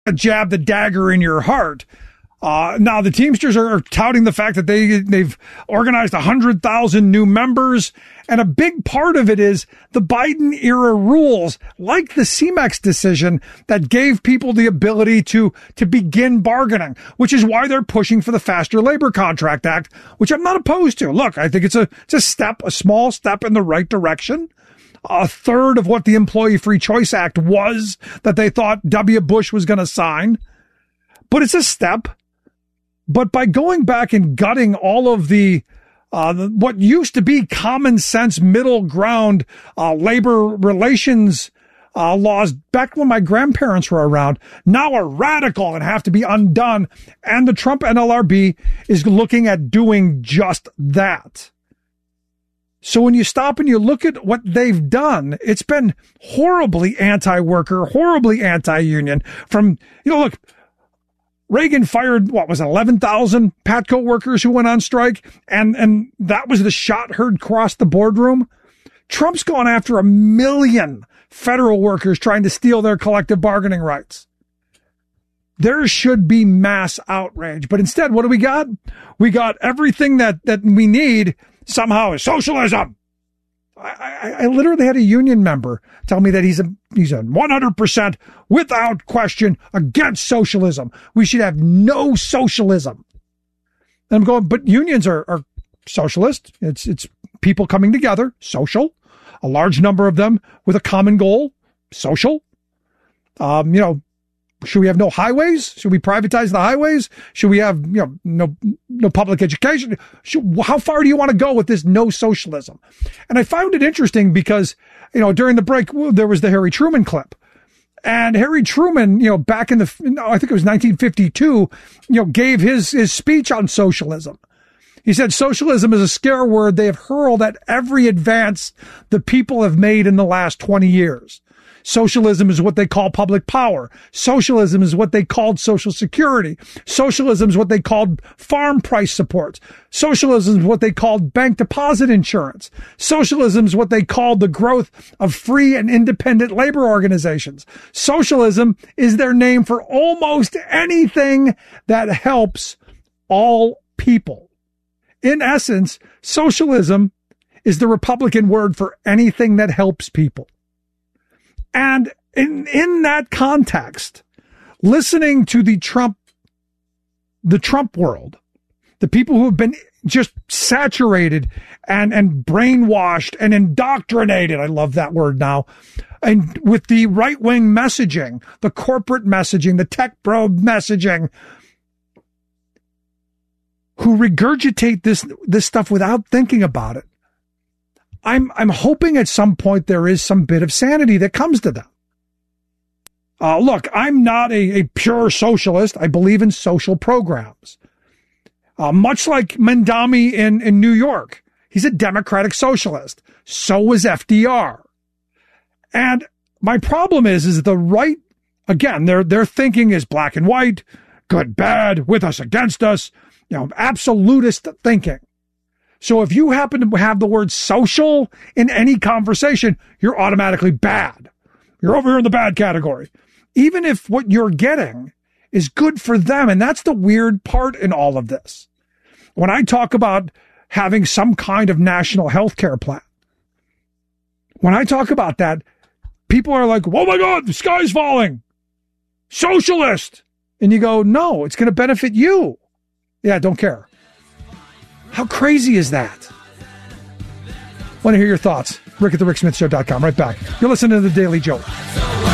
jab the dagger in your heart. Now the Teamsters are touting the fact that they've organized 100,000 new members. And a big part of it is the Biden era rules, like the CMEX decision that gave people the ability to begin bargaining, which is why they're pushing for the Faster Labor Contract Act, which I'm not opposed to. Look, I think it's a small step in the right direction. A third of what the Employee Free Choice Act was that they thought W. Bush was going to sign. But it's a step. But by going back and gutting all of the what used to be common sense middle ground labor relations laws back when my grandparents were around, now are radical and have to be undone. And the Trump NLRB is looking at doing just that. So when you stop and you look at what they've done, it's been horribly anti-worker, horribly anti-union. Look, Reagan fired, 11,000 Patco workers who went on strike, and that was the shot heard across the boardroom. Trump's gone after 1 million federal workers trying to steal their collective bargaining rights. There should be mass outrage, but instead, what do we got? We got everything that we need somehow is socialism. I literally had a union member tell me that he's a 100% without question against socialism. We should have no socialism. And I'm going, but unions are socialist. It's people coming together, social. A large number of them with a common goal, social. Should we have no highways? Should we privatize the highways? Should we have, no public education? How far do you want to go with this no socialism? And I found it interesting because, during the break, there was the Harry Truman clip. And Harry Truman, back in I think it was 1952, gave his speech on socialism. He said, socialism is a scare word they have hurled at every advance the people have made in the last 20 years. Socialism is what they call public power. Socialism is what they called Social Security. Socialism is what they called farm price supports. Socialism is what they called bank deposit insurance. Socialism is what they called the growth of free and independent labor organizations. Socialism is their name for almost anything that helps all people. In essence, socialism is the Republican word for anything that helps people. And in that context, listening to the Trump world, the people who have been just saturated and brainwashed and indoctrinated, I love that word now, and with the right-wing messaging, the corporate messaging, the tech bro messaging, who regurgitate this stuff without thinking about it. I'm hoping at some point there is some bit of sanity that comes to them. Look, I'm not a pure socialist. I believe in social programs. Much like Mandami in New York, he's a democratic socialist. So was FDR. And my problem is the right, again, their thinking is black and white, good, bad, with us, against us, absolutist thinking. So if you happen to have the word social in any conversation, you're automatically bad. You're over here in the bad category. Even if what you're getting is good for them. And that's the weird part in all of this. When I talk about having some kind of national health care plan, when I talk about that, people are like, oh my God, the sky's falling. Socialist. And you go, no, it's going to benefit you. Yeah, don't care. How crazy is that? Want to hear your thoughts? Rick at the RickSmithShow.com. Right back. You're listening to The Daily Jolt.